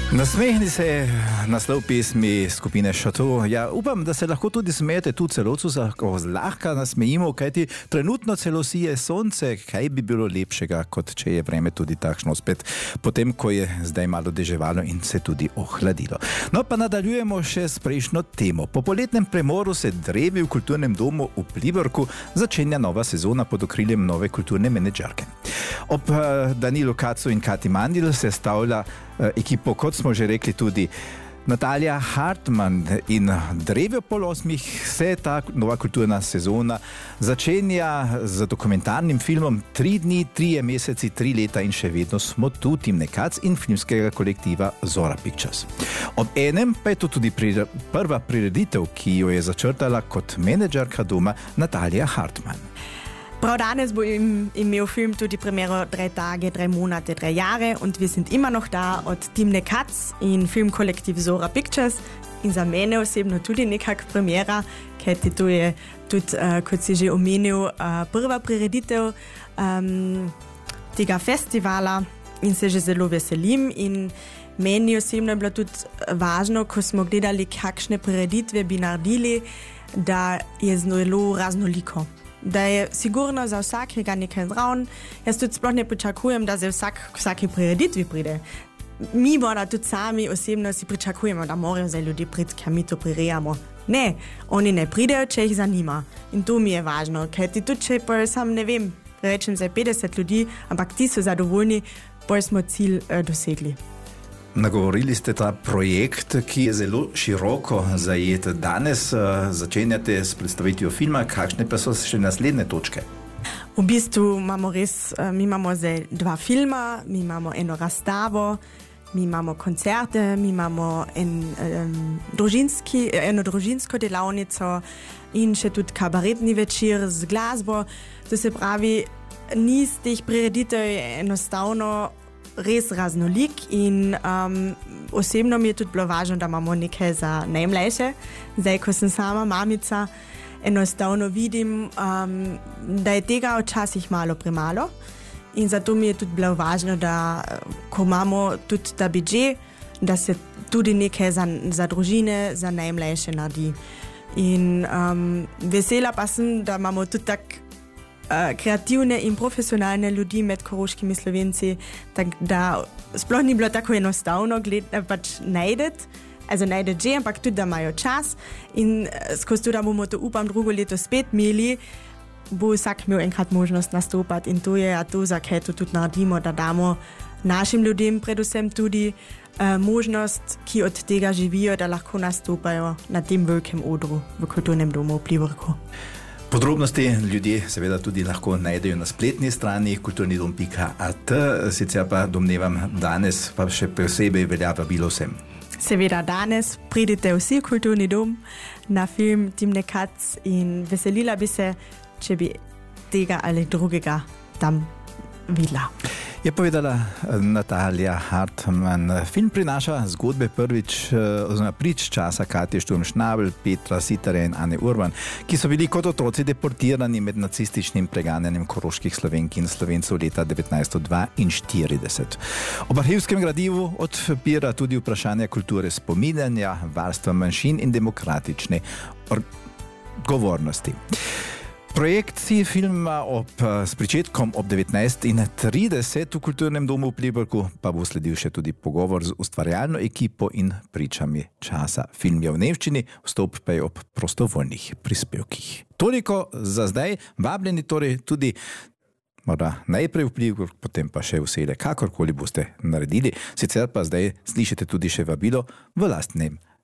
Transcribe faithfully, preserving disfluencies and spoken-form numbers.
Nasmehni se naslov pesmi skupine Chateau. Ja, upam, da se lahko tudi smejete tu celo, ko zlahka nasmejimo, kajti trenutno celo sije sonce, kaj bi bilo lepšega, kot če je vreme tudi takšno spet, potem, ko je zdaj malo deževalo in se tudi ohladilo. No, pa nadaljujemo še s prejšnjo temo. Po poletnem premoru se drevi v kulturnem domu v Pliberku začenja nova sezona pod okriljem nove kulturne menedžerke. Ob Danilu Kacu in Kati Mandl se stavlja ekipo, kot smo že rekli, tudi Natalija Hartmann, in drevi pol osmih se ta nova kulturna sezona začenja z dokumentarnim filmom Tri dni, trije meseci, tri leta in še vedno smo tu, Timne Kac in filmskega kolektiva Zora Pictures. Ob enem pa je to tudi prva prireditev, ki jo je začrtala kot menedžerka doma Natalija Hartmann. Prav danes bo im, imel film tudi premiero drei Tage, drei Monate, drei Jahre und wir sind immer noch da od Timne Kac in filmkolektiv Zora Pictures in za mene osebno tudi nekak premiera, kajti to je tudi, uh, kot si že omenil, uh, prva prireditev um, tega festivala in se že zelo veselim in meni osebno je bilo tudi važno, ko smo gledali, kakšne prireditve bi naredili, da je zelo raznoliko. Da je sigurno za vsakega nekaj zraven. Jaz tudi sploh ne pričakujem, da se vsak vsaki prireditvi pride. Mi morda tudi sami osebno si pričakujemo, da morajo zdaj ljudje priti, ker mi to prirejamo. Ne, oni ne pridejo, če jih zanima. In to mi je važno, ker ti tudi, če pa sam ne vem, rečem za petdeset ljudi, ampak ti so zadovoljni, pa smo cilj eh, dosegli. Nagovorili ste ta projekt, ki je zelo široko zajet. Danes uh, začenjate s predstavitvijo filma, kakšne pa so še naslednje točke? V bistvu imamo res, uh, mi imamo zdaj dva filma, mi imamo eno razstavo, mi imamo koncerte, mi imamo en, um, družinski, eno družinsko delavnico in še tudi kabaretni večer z glasbo. To se pravi, niz teh prireditev je enostavno res raznolik in um, osebno mi je tudi bilo važno, da imamo nekaj za najmlajše. Zdaj, ko sem sama mamica, enostavno vidim, um, da je tega včasih malo premalo in zato mi je tudi bilo važno, da ko imamo tudi ta budžet, da se tudi nekaj za, za družine, za najmlajše naredi. In um, vesela pa sem, da imamo tudi tak Uh, kreativne in profesionalne ljudi med koroškimi Slovenci, tak da sploh ni bilo tako enostavno gled, pač najdeti, also najdeti že, ampak tudi, da imajo čas in uh, skozi to, da bomo to, upam, drugo leto spet imeli, bo vsak imel enkrat možnost nastopati in to je, a to za kaj to tudi naredimo, da damo našim ljudem predvsem tudi uh, možnost, ki od tega živijo, da lahko nastopajo na tem velikem odru v kulturnem domu v Pliberku. Podrobnosti ljudje seveda tudi lahko najdejo na spletni strani kulturnidom pika at, sicer pa domnevam danes pa še posebej velja vabilo vsem. Seveda danes pridite vsi v kulturni dom na film Timne Kac in veselila bi se, če bi tega ali drugega tam videla. Je povedala Natalija Hartmann. Film prinaša zgodbe prvič, oziroma prič časa Katje Šturm-Schnabel, Petra Sitarja in Ane Urban, ki so bili kot otroci deportirani med nacističnim preganjanjem koroških Slovenk in Slovencev leta devetnajststo dvainštirideset. Ob arhivskem gradivu odpira tudi vprašanje kulture spominjanja, varstva manjšin in demokratične odgovornosti. Projekciji filma ob, s pričetkom ob devetnajst trideset v kulturnem domu v Pliberku pa bo sledil še tudi pogovor z ustvarjalno ekipo in pričami časa. Film je v nemščini, vstop pa je ob prostovoljnih prispevkih. Toliko za zdaj, vabljeni torej tudi morda najprej v Pliberk, potem pa še vsele, kakorkoli boste naredili. Sicer pa zdaj slišite tudi še vabilo v lastnem